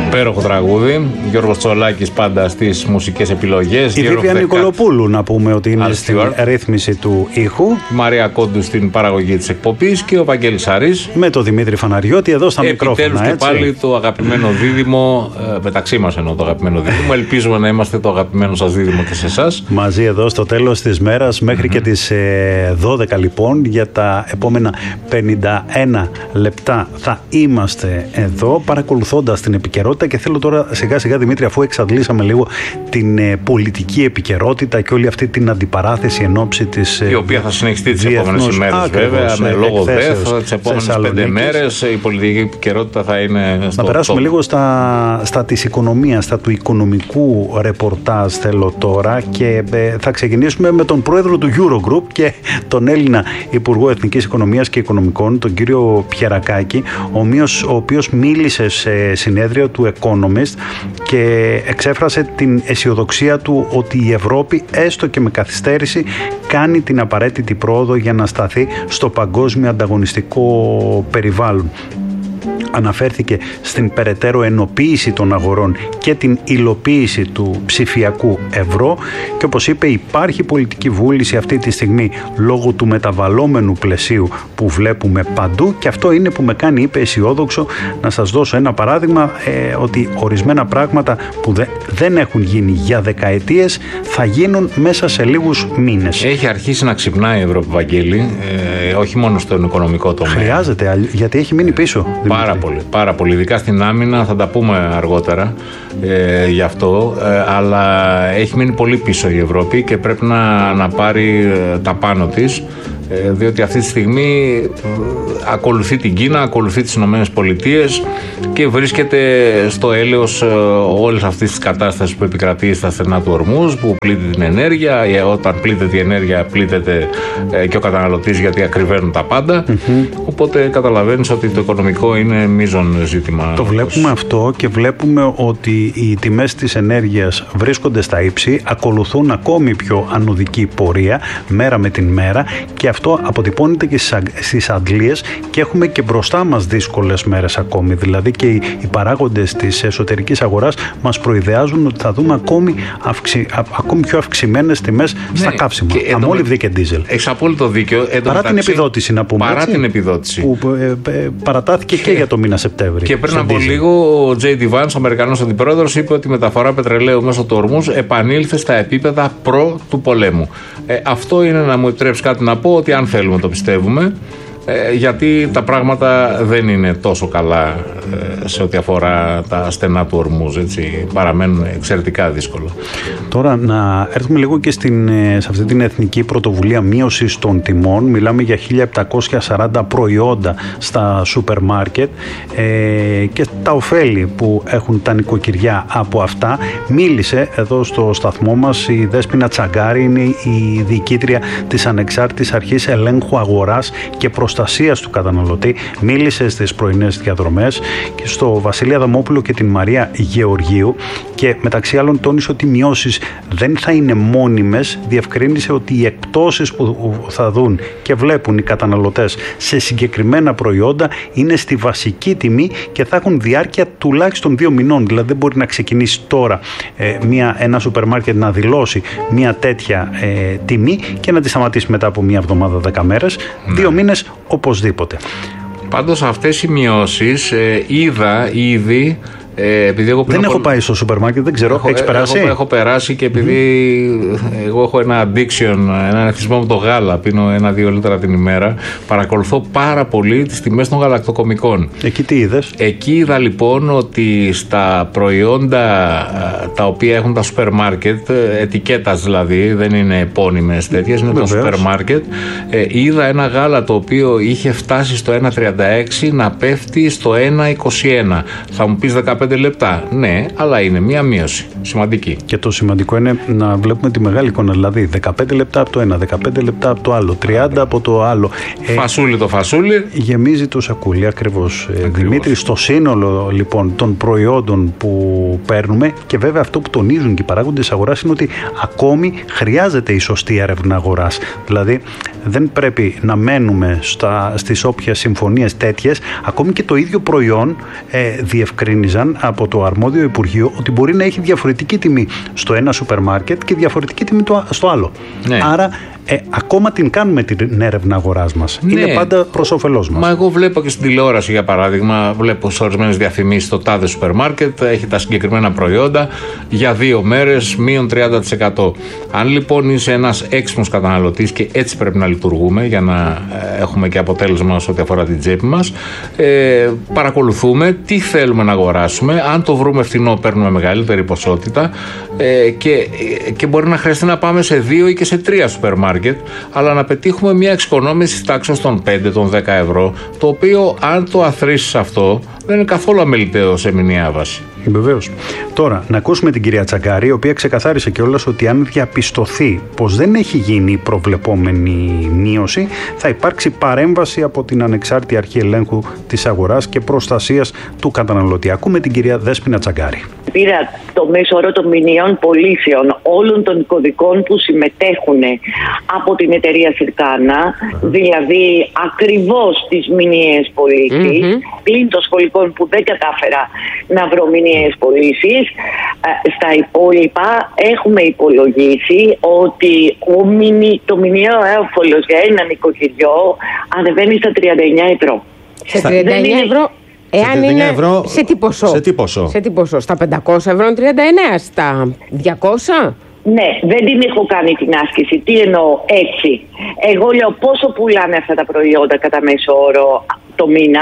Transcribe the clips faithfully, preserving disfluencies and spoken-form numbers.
Υπέροχο τραγούδι. Γιώργος Τσολάκης πάντα στις μουσικές επιλογές. Η Βίβια Νικολοπούλου, να πούμε ότι είναι στην ρύθμιση του ήχου. Η Μαρία Κόντου στην παραγωγή της εκπομπής και ο Βαγγέλης Σαρής. Με το Δημήτρη Φαναριώτη εδώ στα μικρόφωνα. Επιτέλους και πάλι το αγαπημένο δίδυμο, ε, μεταξύ μας εννοώ το αγαπημένο δίδυμο. Ελπίζουμε να είμαστε το αγαπημένο σας δίδυμο και σε εσάς. Μαζί εδώ στο τέλος της μέρας, μέχρι mm-hmm. και τις ε, δώδεκα λοιπόν, για τα επόμενα πενήντα ένα λεπτά θα είμαστε εδώ παρακολουθώντας την επικαιρότητα. Και θέλω τώρα σιγά σιγά, Δημήτρη, αφού εξαντλήσαμε λίγο την ε, πολιτική επικαιρότητα και όλη αυτή την αντιπαράθεση εν ώψη της. Ε, η οποία θα συνεχιστεί τις επόμενες ημέρες, βέβαια, με λόγο ΔΕΘ. Τις επόμενες πέντε μέρες η πολιτική επικαιρότητα θα είναι στο. Να περάσουμε top. λίγο στα, στα της οικονομίας, στα του οικονομικού ρεπορτάζ θέλω τώρα, και ε, θα ξεκινήσουμε με τον πρόεδρο του Eurogroup και τον Έλληνα Υπουργό Εθνικής Οικονομίας και Οικονομικών, τον κύριο Πιερακάκη, ο οποίος, ο οποίος μίλησε σε συνέδριο του Economist και εξέφρασε την αισιοδοξία του ότι η Ευρώπη, έστω και με καθυστέρηση, κάνει την απαραίτητη πρόοδο για να σταθεί στο παγκόσμιο ανταγωνιστικό περιβάλλον. Αναφέρθηκε στην περαιτέρω ενοποίηση των αγορών και την υλοποίηση του ψηφιακού ευρώ και, όπως είπε, υπάρχει πολιτική βούληση αυτή τη στιγμή λόγω του μεταβαλλόμενου πλαισίου που βλέπουμε παντού, και αυτό είναι που με κάνει, είπε, αισιόδοξο. Να σας δώσω ένα παράδειγμα, ε, ότι ορισμένα πράγματα που δε, δεν έχουν γίνει για δεκαετίες θα γίνουν μέσα σε λίγους μήνες. Έχει αρχίσει να ξυπνάει η Ευρώπη, Βαγγέλη, ε, όχι μόνο στον οικονομικό τομέα. Χρειάζεται, γιατί έχει μείνει πίσω. Πάρα πολύ, πάρα πολύ. Ειδικά στην άμυνα, θα τα πούμε αργότερα ε, γι' αυτό, ε, αλλά έχει μείνει πολύ πίσω η Ευρώπη και πρέπει να, να πάρει ε, τα πάνω της, ε, διότι αυτή τη στιγμή ε, ακολουθεί την Κίνα, ακολουθεί τις Ηνωμένες Πολιτείες και βρίσκεται στο έλεος ε, όλες αυτές τις κατάστασεις που επικρατεί στα στενά του Ορμούζ, που πλήττει την ενέργεια. Ε, όταν πλήττεται η ενέργεια, πλήττεται ε, και ο καταναλωτής, γιατί ακριβένουν τα πάντα. Mm-hmm. Οπότε καταλαβαίνεις ότι το οικονομικό είναι μείζον ζήτημα. Το βλέπουμε αυτό, και βλέπουμε ότι οι τιμές της ενέργειας βρίσκονται στα ύψη, ακολουθούν ακόμη πιο ανωδική πορεία μέρα με την μέρα, και αυτό αποτυπώνεται και στις αντλίες, και έχουμε και μπροστά μας δύσκολες μέρες ακόμη. Δηλαδή και οι, οι παράγοντες της εσωτερικής αγοράς μας προειδεάζουν ότι θα δούμε ακόμη, αυξη, α, ακόμη πιο αυξημένες τιμές, ναι, στα καύσιμα, αμόλυβδη και ντίζελ. Έχεις απόλυτο δίκιο. Παρά μεταξύ, την επιδότηση, να πούμε. Παρά έτσι, την επιδότηση. Που ε, ε, παρατάθηκε και, και για το μήνα Σεπτέμβρη. Και πριν από λίγο ο Τζέι ντι Vance, ο Αμερικανός αντιπρόεδρος, είπε ότι η μεταφορά πετρελαίου μέσω του Ορμούζ επανήλθε στα επίπεδα προ του πολέμου. Ε, αυτό είναι, να μου επιτρέψει κάτι να πω, ότι αν θέλουμε το πιστεύουμε, ε, γιατί τα πράγματα δεν είναι τόσο καλά ε, σε ό,τι αφορά τα στενά του Ορμούζ, έτσι, παραμένουν εξαιρετικά δύσκολα. Τώρα να έρθουμε λίγο και στην, σε αυτή την εθνική πρωτοβουλία μείωσης των τιμών. Μιλάμε για χίλια επτακόσια σαράντα προϊόντα στα σούπερ μάρκετ ε, και τα ωφέλη που έχουν τα νοικοκυριά από αυτά. Μίλησε εδώ στο σταθμό μας η Δέσποινα Τσαγκάρη, είναι η διοικήτρια της Ανεξάρτητης Αρχής Ελέγχου Αγοράς και Προστασίας του Καταναλωτή. Μίλησε στις πρωινές διαδρομές και στο Βασίλη Αδαμόπουλο και την Μαρία Γεωργίου, και μεταξύ άλλων τόνισε ότι οι μειώσεις δεν θα είναι μόνιμες. Διευκρίνησε ότι οι εκπτώσεις που θα δουν και βλέπουν οι καταναλωτές σε συγκεκριμένα προϊόντα είναι στη βασική τιμή και θα έχουν διάρκεια τουλάχιστον δύο μηνών. Δηλαδή δεν μπορεί να ξεκινήσει τώρα ε, μια, ένα σούπερ μάρκετ να δηλώσει μια τέτοια ε, τιμή και να τη σταματήσει μετά από μια εβδομάδα, δέκα μέρες. Ναι. Δύο μήνες οπωσδήποτε. Πάντως αυτές οι μειώσεις ε, είδα ήδη. Ε, επειδή εγώ δεν έχω από... πάει στο σούπερ μάρκετ, δεν ξέρω. Έχω, έχεις περάσει? Έχω, έχω περάσει και επειδή mm-hmm. εγώ έχω ένα addiction, ένα εθισμό με το γάλα, πίνω ένα-δύο λίτρα την ημέρα, παρακολουθώ πάρα πολύ τις τιμές των γαλακτοκομικών. Εκεί τι είδες? Εκεί είδα λοιπόν ότι στα προϊόντα τα οποία έχουν τα σούπερ μάρκετ, ετικέτας δηλαδή, δεν είναι επώνυμες τέτοιες, είναι το σούπερ μάρκετ, ε, είδα ένα γάλα το οποίο είχε φτάσει στο ένα τριάντα έξι να πέφτει στο ένα είκοσι ένα. Θα μου πεις δεκαπέντε λεπτά. Ναι, αλλά είναι μία μείωση σημαντική. Και το σημαντικό είναι να βλέπουμε τη μεγάλη εικόνα. Δηλαδή δεκαπέντε λεπτά από το ένα, δεκαπέντε λεπτά από το άλλο, τριάντα από το άλλο. Φασούλι το φασούλι. Γεμίζει το σακούλι, ακριβώς. Δημήτρη, στο σύνολο λοιπόν των προϊόντων που παίρνουμε, και βέβαια αυτό που τονίζουν και οι παράγοντες αγοράς είναι ότι ακόμη χρειάζεται η σωστή έρευνα αγοράς. Δηλαδή δεν πρέπει να μένουμε στα, στις όποιες συμφωνίες τέτοιες. Ακόμη και το ίδιο προϊόν, ε, διευκρίνιζαν, από το αρμόδιο Υπουργείο ότι μπορεί να έχει διαφορετική τιμή στο ένα σούπερ μάρκετ και διαφορετική τιμή στο άλλο. Ναι. Άρα ε, ακόμα την κάνουμε την έρευνα αγοράς μας. Ναι. Είναι πάντα προς όφελός μας. Μα εγώ βλέπω και στην τηλεόραση, για παράδειγμα, βλέπω σε ορισμένες διαφημίσεις το τάδε σούπερ μάρκετ έχει τα συγκεκριμένα προϊόντα για δύο μέρες μείον τριάντα τοις εκατό. Αν λοιπόν είσαι ένας έξυπνος καταναλωτής, και έτσι πρέπει να λειτουργούμε για να έχουμε και αποτέλεσμα σε ό,τι αφορά την τσέπη μας, ε, παρακολουθούμε τι θέλουμε να αγοράσουμε. Αν το βρούμε φθηνό, παίρνουμε μεγαλύτερη ποσότητα ε, και, και μπορεί να χρειαστεί να πάμε σε δύο ή και σε τρία σούπερ μάρκετ, αλλά να πετύχουμε μια εξοικονόμηση τάξης των πέντε, των δέκα ευρώ, το οποίο αν το αθροίσεις αυτό δεν είναι καθόλου αμεληταίο σε μηνιαία βάση. Βεβαίως. Τώρα, να ακούσουμε την κυρία Τσαγκάρη, η οποία ξεκαθάρισε κιόλας ότι αν διαπιστωθεί πως δεν έχει γίνει η προβλεπόμενη μείωση, θα υπάρξει παρέμβαση από την Ανεξάρτητη Αρχή Ελέγχου της Αγοράς και Προστασίας του Καταναλωτή. Ακούμε την κυρία Δέσποινα Τσαγκάρη. Πήρα το μέσο όρο των μηνιαίων πωλήσεων όλων των κωδικών που συμμετέχουν από την εταιρεία Συρκάνα, mm-hmm. δηλαδή ακριβώς τις μηνιαίες πωλήσεις, mm-hmm. πλην των σχολικών που δεν κατάφερα να βρω μηνιαίες πωλήσεις. Στα υπόλοιπα έχουμε υπολογίσει ότι ο μηνι, το μηνιαίο έμφωλος για ένα νοικοκυριό ανεβαίνει στα τριάντα εννιά ευρώ. Σε τριάντα εννιά ευρώ. Εάν είναι ευρώ, σε τι ποσό? Σε τι ποσό? Σε τι ποσό? Στα πεντακόσια ευρώ τριάντα εννιά, στα διακόσια? Ναι, δεν την έχω κάνει την άσκηση. Τι εννοώ έτσι? Εγώ λέω πόσο πουλάνε αυτά τα προϊόντα κατά μέσο όρο το μήνα.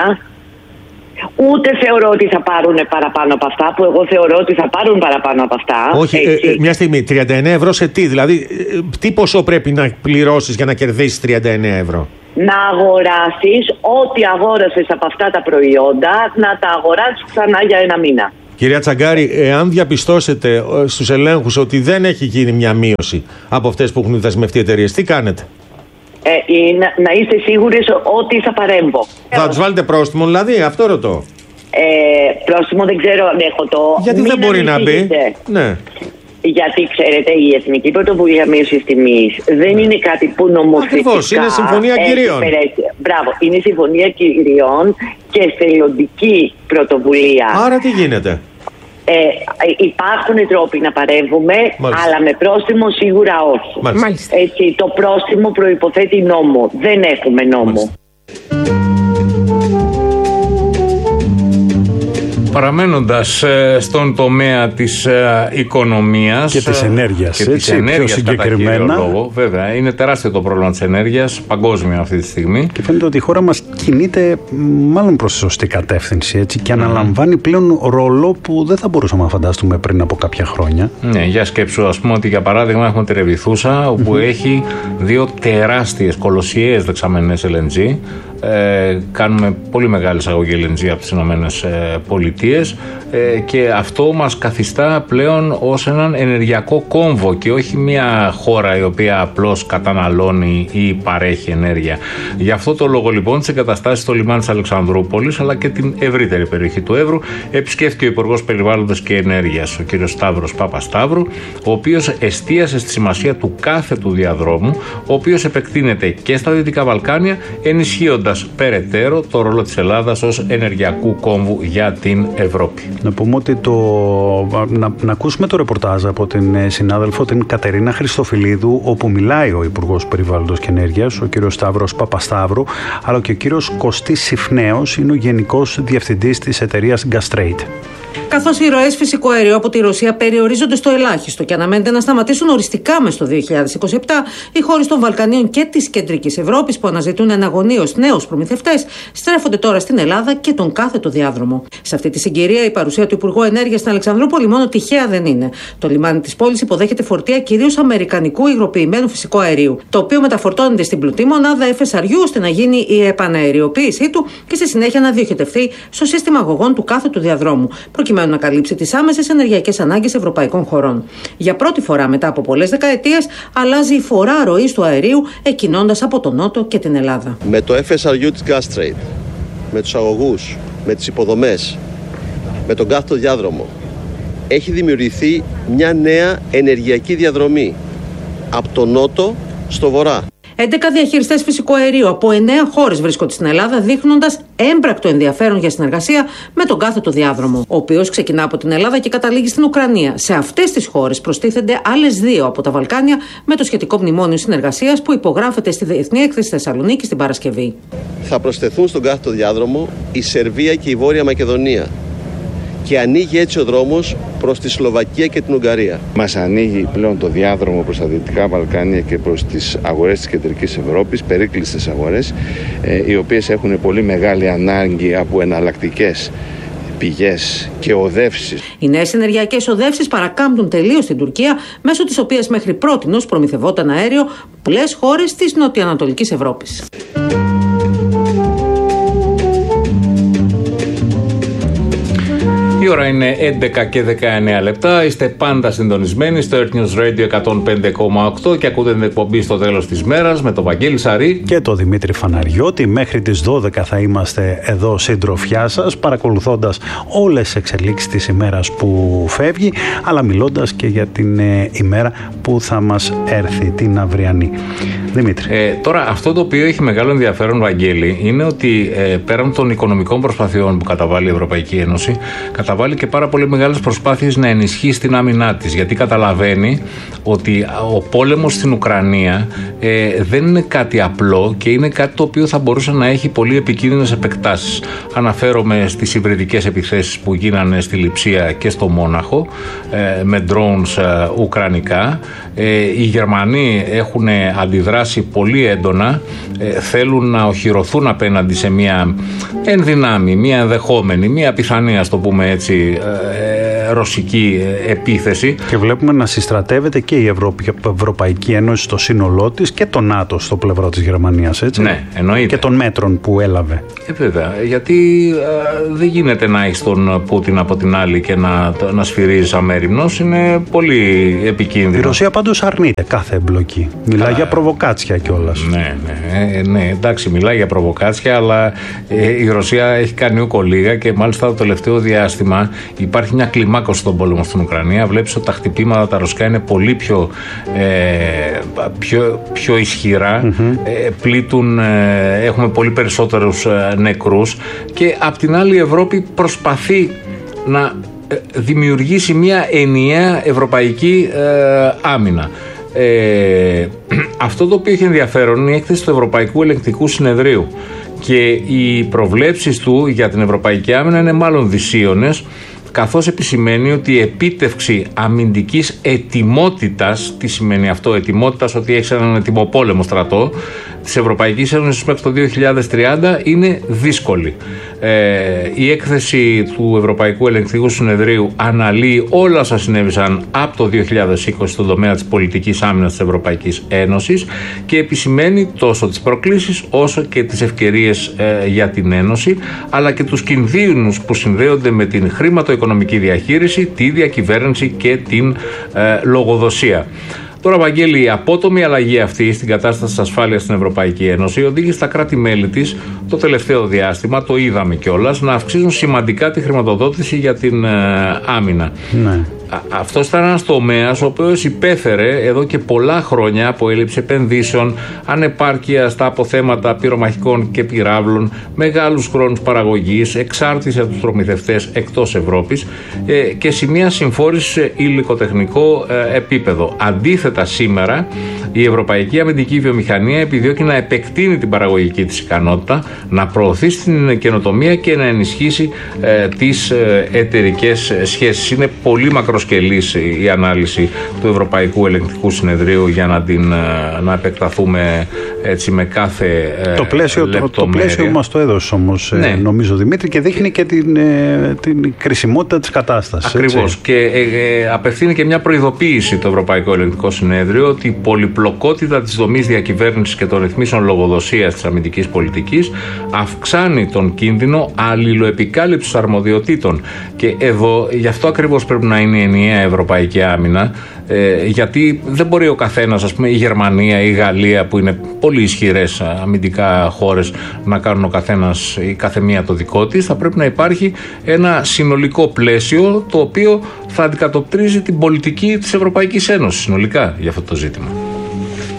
Ούτε θεωρώ ότι θα πάρουν παραπάνω από αυτά, που εγώ θεωρώ ότι θα πάρουν παραπάνω από αυτά. Όχι, ε, μια στιγμή, τριάντα εννιά ευρώ σε τι? Δηλαδή, ε, τι ποσό πρέπει να πληρώσεις για να κερδίσεις τριάντα εννιά ευρώ? Να αγοράσεις ό,τι αγόρασες από αυτά τα προϊόντα, να τα αγοράσεις ξανά για ένα μήνα. Κυρία Τσαγκάρη, εάν διαπιστώσετε στους ελέγχους ότι δεν έχει γίνει μια μείωση από αυτές που έχουν δεσμευτεί εταιρείες, τι κάνετε? Ε, να, να είστε σίγουροι ότι θα παρέμβω. Θα τους βάλετε πρόστιμο, δηλαδή, αυτό ρωτώ. Ε, πρόστιμο δεν ξέρω αν έχω το... Γιατί Μην δεν μπορεί να μπει. Ναι. Γιατί ξέρετε, η Εθνική Πρωτοβουλία Μείωσης Τιμής δεν είναι κάτι που νομοθετικά... Ακριβώς, είναι συμφωνία κυρίων. Μπράβο, είναι συμφωνία κυρίων και θελοντική πρωτοβουλία. Άρα τι γίνεται? Ε, υπάρχουν τρόποι να παρέμβουμε, Μάλιστα. αλλά με πρόστιμο σίγουρα όχι. Μάλιστα. Έτσι, το πρόστιμο προϋποθέτει νόμο. Δεν έχουμε νόμο. Μάλιστα. Παραμένοντας ε, στον τομέα της ε, οικονομίας και της ενέργειας, και έτσι, της ενέργειας πιο συγκεκριμένα. Κατά κύριο λόγο, βέβαια, είναι τεράστιο το πρόβλημα της ενέργειας, παγκόσμιο αυτή τη στιγμή. Και φαίνεται ότι η χώρα μας κινείται μάλλον προς τη σωστή κατεύθυνση, έτσι, και mm. αναλαμβάνει πλέον ρόλο που δεν θα μπορούσαμε να φανταστούμε πριν από κάποια χρόνια. Ναι, για σκέψου, ας πούμε, ότι για παράδειγμα έχουμε τη Ρεβιθούσα, όπου mm-hmm. έχει δύο τεράστιες, κολοσιαίες δεξαμενές ελ εν τζι. Ε, κάνουμε πολύ μεγάλη εισαγωγή ελ εν τζι από τις Ηνωμένες Πολιτείες ε, και αυτό μας καθιστά πλέον ως έναν ενεργειακό κόμβο και όχι μια χώρα η οποία απλώς καταναλώνει ή παρέχει ενέργεια. Γι' αυτό το λόγο λοιπόν τις εγκαταστάσεις στο λιμάνι της Αλεξανδρούπολης αλλά και την ευρύτερη περιοχή του Εύρου επισκέφθηκε ο Υπουργός Περιβάλλοντος και Ενέργειας, ο κ. Σταύρος Παπασταύρου, ο οποίος εστίασε στη σημασία του κάθετου διαδρόμου, ο οποίος επεκτείνεται και στα Δυτικά Βαλκάνια, ενισχύοντας περαιτέρω το ρόλο της Ελλάδας ως ενεργειακού κόμβου για την Ευρώπη. Να πούμε ότι το... να, να ακούσουμε το ρεπορτάζ από την συνάδελφο την Κατερίνα Χριστοφιλίδου, όπου μιλάει ο Υπουργός Περιβάλλοντος και Ενέργειας, ο κύριος Σταύρος Παπασταύρου, αλλά και ο κύριος Κωστής Συφνέος είναι ο Γενικός Διευθυντής της εταιρείας Gastrade. Καθώς οι ροές φυσικού αερίου από τη Ρωσία περιορίζονται στο ελάχιστο και αναμένεται να σταματήσουν οριστικά μες στο δύο χιλιάδες είκοσι επτά, οι χώρες των Βαλκανίων και της Κεντρικής Ευρώπης που αναζητούν εναγωνίως νέους προμηθευτές στρέφονται τώρα στην Ελλάδα και τον κάθετο διάδρομο. Σε αυτή τη συγκυρία, η παρουσία του Υπουργού Ενέργειας στην Αλεξανδρούπολη μόνο τυχαία δεν είναι. Το λιμάνι της πόλης υποδέχεται φορτία κυρίως αμερικανικού υγροποιημένου φυσικού αερίου, το οποίο μεταφορτώνεται στην πλουτή μονάδα εφ ες αρ γιου ώστε να γίνει η επαναεριοποίησή του και στη συνέχεια να διοχετευτεί στο σύστημα αγωγών του κάθετου διαδρόμου, προκειμένου να καλύψει τις άμεσες ενεργειακές ανάγκες ευρωπαϊκών χωρών. Για πρώτη φορά μετά από πολλές δεκαετίες, αλλάζει η φορά ροής του αερίου, εκκινώντας από τον Νότο και την Ελλάδα. Με το εφ ες αρ γιου της Gastrade, με τους αγωγούς, με τις υποδομές, με τον κάθετο διάδρομο, έχει δημιουργηθεί μια νέα ενεργειακή διαδρομή από τον Νότο στο Βορρά. έντεκα διαχειριστές φυσικού αερίου από εννέα χώρες βρίσκονται στην Ελλάδα, δείχνοντας έμπρακτο ενδιαφέρον για συνεργασία με τον κάθετο διάδρομο, ο οποίος ξεκινά από την Ελλάδα και καταλήγει στην Ουκρανία. Σε αυτές τις χώρες προστίθενται άλλες δύο από τα Βαλκάνια με το σχετικό μνημόνιο συνεργασίας που υπογράφεται στη Διεθνή Έκθεση Θεσσαλονίκη την Παρασκευή. Θα προσθεθούν στον κάθετο διάδρομο η Σερβία και η Βόρεια Μακεδονία. Και ανοίγει έτσι ο δρόμος προς τη Σλοβακία και την Ουγγαρία. Μας ανοίγει πλέον το διάδρομο προς τα Δυτικά Βαλκάνια και προς τις αγορές της Κεντρικής Ευρώπης, περίκλειστες αγορές, ε, οι οποίες έχουν πολύ μεγάλη ανάγκη από εναλλακτικές πηγές και οδεύσεις. Οι νέες ενεργειακές οδεύσεις παρακάμπτουν τελείως την Τουρκία, μέσω της οποίας μέχρι πρότινος προμηθευόταν αέριο πολλές χώρες της νοτιοανατολικής Ευρώπης. Η ώρα είναι έντεκα και δεκαεννέα λεπτά. Είστε πάντα συντονισμένοι στο Earth News Radio εκατόν πέντε κόμμα οκτώ και ακούτε την εκπομπή στο τέλος της μέρας με τον Βαγγέλη Σαρή και τον Δημήτρη Φαναριώτη. Μέχρι τις δώδεκα θα είμαστε εδώ συντροφιά σας, παρακολουθώντας όλες τις εξελίξεις της ημέρας που φεύγει, αλλά μιλώντας και για την ε, ημέρα που θα μας έρθει, την αυριανή. Δημήτρη. Ε, τώρα, αυτό το οποίο έχει μεγάλο ενδιαφέρον, Βαγγέλη, είναι ότι ε, πέραν των οικονομικών προσπαθειών που καταβάλει η Ευρωπαϊκή Ένωση, καταβάλει και πάρα πολύ μεγάλες προσπάθειες να ενισχύσει την άμυνά της. Γιατί καταλαβαίνει ότι ο πόλεμος στην Ουκρανία ε, δεν είναι κάτι απλό και είναι κάτι το οποίο θα μπορούσε να έχει πολύ επικίνδυνες επεκτάσεις. Αναφέρομαι στις υβριδικές επιθέσεις που γίνανε στη Λειψία και στο Μόναχο ε, με drones ε, ουκρανικά. Ε, οι Γερμανοί έχουν αντιδράσει πολύ έντονα, ε, θέλουν να οχυρωθούν απέναντι σε μια ενδυνάμει, μια ενδεχόμενη, μια πιθανή, ας το πούμε έτσι, ε, ρωσική επίθεση. Και βλέπουμε να συστρατεύεται και η Ευρω... Ευρωπαϊκή Ένωση στο σύνολό της και το ΝΑΤΟ στο πλευρό της Γερμανίας, έτσι. Ναι, εννοείται. Και των μέτρων που έλαβε. Ε, βέβαια, γιατί ε, δεν γίνεται να έχεις τον Πούτιν από την άλλη και να, να σφυρίζεις αμέριμνος, είναι πολύ επικίνδυνο. Η Ρωσία πάντως αρνείται κάθε εμπλοκή. Μιλάει για προβοκάτσια κιόλας. Ναι, ναι, ναι, εντάξει, μιλάει για προβοκάτσια, αλλά ε, η Ρωσία έχει κάνει ούκο λίγα και μάλιστα το τελευταίο διάστημα υπάρχει μια κλιμάκωση στον πόλεμο στην Ουκρανία. Βλέπεις ότι τα χτυπήματα τα ρωσικά είναι πολύ πιο, ε, πιο, πιο ισχυρά, mm-hmm. ε, πλήττουν, ε, έχουμε πολύ περισσότερους ε, νεκρούς και απ' την άλλη η Ευρώπη προσπαθεί να δημιουργήσει μια ενιαία ευρωπαϊκή ε, άμυνα. Ε, αυτό το οποίο έχει ενδιαφέρον είναι η έκθεση του Ευρωπαϊκού Ελεγκτικού Συνεδρίου και οι προβλέψεις του για την ευρωπαϊκή άμυνα είναι μάλλον δυσίωνες, καθώς επισημαίνει ότι η επίτευξη αμυντικής ετοιμότητας, τι σημαίνει αυτό, ετοιμότητας, ότι έχεις έναν ετοιμοπόλεμο στρατό της Ευρωπαϊκής Ένωσης μέχρι το δύο χιλιάδες τριάντα είναι δύσκολη. Ε, η έκθεση του Ευρωπαϊκού Ελεγκτικού Συνεδρίου αναλύει όλα όσα συνέβησαν από το δύο χιλιάδες είκοσι στον τομέα της πολιτικής άμυνας της Ευρωπαϊκής Ένωσης και επισημαίνει τόσο τις προκλήσεις όσο και τις ευκαιρίες ε, για την Ένωση, αλλά και τους κινδύνους που συνδέονται με την χρηματοοικονομική διαχείριση, τη διακυβέρνηση και την ε, λογοδοσία. Τώρα, Βαγγέλη, η απότομη αλλαγή αυτή στην κατάσταση της ασφάλειας στην Ευρωπαϊκή Ένωση οδήγησε τα κράτη-μέλη της το τελευταίο διάστημα, το είδαμε κιόλας, να αυξήσουν σημαντικά τη χρηματοδότηση για την ε, άμυνα. Ναι. Αυτό ήταν ένας τομέας ο οποίος υπέφερε εδώ και πολλά χρόνια από έλλειψη επενδύσεων, ανεπάρκεια στα αποθέματα πυρομαχικών και πυράβλων, μεγάλους χρόνους παραγωγής, εξάρτηση από τους προμηθευτές εκτός Ευρώπης ε, και σημεία συμφόρησης σε υλικοτεχνικό ε, επίπεδο. Αντίθετα, σήμερα η ευρωπαϊκή αμυντική βιομηχανία επιδιώκει να επεκτείνει την παραγωγική της ικανότητα, να προωθήσει την καινοτομία και να ενισχύσει ε, τις ε, εταιρικές σχέσεις. Είναι πολύ μακροσκελής η ανάλυση του Ευρωπαϊκού Ελεγκτικού Συνεδρίου για να την να επεκταθούμε έτσι με κάθε το πλαίσιο, το, το πλαίσιο μας το έδωσε όμως, ναι. νομίζω, Δημήτρη, και δείχνει και την, την κρισιμότητα της κατάστασης. Ακριβώς. Έτσι. Και ε, ε, απευθύνει και μια προειδοποίηση το Ευρωπαϊκό Ελεγκτικό Συνέδριο ότι η πολυπλοκότητα της δομής διακυβέρνησης και των ρυθμίσεων λογοδοσίας της αμυντικής πολιτικής αυξάνει τον κίνδυνο αλληλοεπικάλυψης αρμοδιοτήτων. Και εδώ γι' αυτό ακριβώς πρέπει να είναι η ενιαία ευρωπαϊκή άμυνα, ε, γιατί δεν μπορεί ο καθένας, ας πούμε η Γερμανία ή η Γαλλία που είναι πολύ ισχυρές αμυντικά χώρες, να κάνουν ο καθένας ή κάθε μία το δικό της. Θα πρέπει να υπάρχει ένα συνολικό πλαίσιο το οποίο θα αντικατοπτρίζει την πολιτική της Ευρωπαϊκής Ένωσης συνολικά για αυτό το ζήτημα.